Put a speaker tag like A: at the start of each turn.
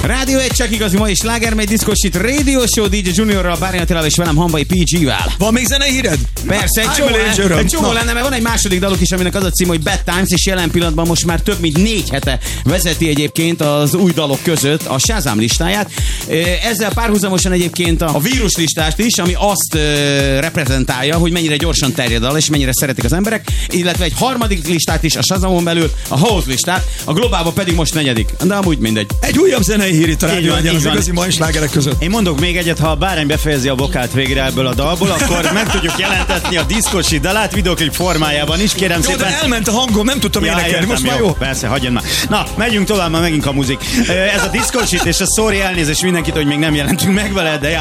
A: Rádió 1 csak igazi mai slágermegy diszkosít Radio Show DJ Juniorral, Bárnyi Attilával és velem Hamvai PG-vel.
B: Van még zenei híred?
A: Persze, egy csomó lenne, mert van egy második daluk is, aminek az a cím, hogy Bad Times, és jelen pillanatban most már több mint 4 hete vezeti egyébként az új dalok között a Shazam listáját. Ezzel párhuzamosan egyébként a víruslistást is, ami azt reprezentálja, hogy mennyire gyorsan terjed el, és mennyire szeretik az emberek, illetve egy harmadik listát is a Shazamon belül, a House listát, a Globálban pedig most 4. De amúgy mindegy.
B: Egy újabb zenei hír itt a rádió az igazi mai slágerek között.
C: Én mondok még egyet, ha a Bárány befejezi a vokát végre ebből a dalból, akkor meg tudjuk jelentetni a diszkosi dalát videóklip formájában is, kérem
B: jó,
C: szépen.
B: De elment a hangom, nem tudtam énekelni, most már jó.
C: Persze, hagyjon már. Na, megyünk tovább, már megint a muzik. Ez a diszkosit és a sorry elnézést mindenkit, hogy még nem jelentünk meg vele, de